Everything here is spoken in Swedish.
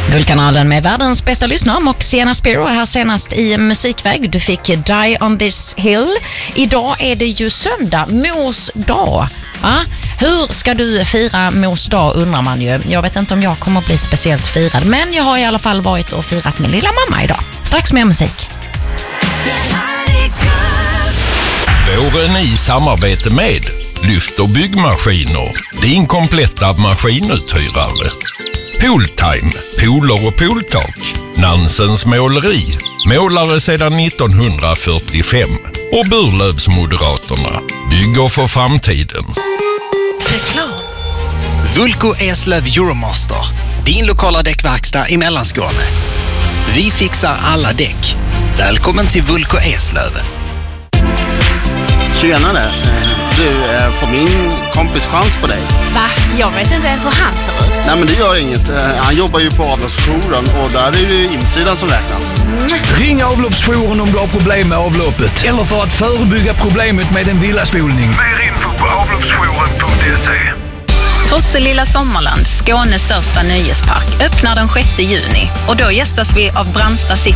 Guldkanalen med världens bästa lyssnare och Sienna Spiro här senast i musikväg. Du fick Die on this hill. Idag är det ju söndag, Mors dag. Ja, hur ska du fira Mors dag undrar man ju. Jag vet inte om jag kommer att bli speciellt firad, men jag har i alla fall varit och firat min lilla mamma idag. Strax mer musik. Våren i samarbete med Lyft och byggmaskiner, din kompletta maskinuthyrare. Pooltime, pooler och pooltak. Nansens måleri, målare sedan 1945. Och Burlövsmoderaterna, bygger för framtiden. Reklam. Vulko Eslöv Euromaster, din lokala däckverkstad i Mellanskåne. Vi fixar alla däck. Välkommen till Vulko Eslöv. Tjenare, du får min kompis chans på dig. Va? Jag vet inte ens hur han ser ut. Nej men det gör inget, han jobbar ju på avloppsjouren och där är det ju insidan som räknas. Ring avloppsjouren om du har problem med avloppet eller för att förebygga problemet med en villaspolning. Mer info på avloppsjouren.se. Tosselilla Sommarland, Skånes största nöjespark, öppnar den 6 juni och då gästas vi av Brandsta City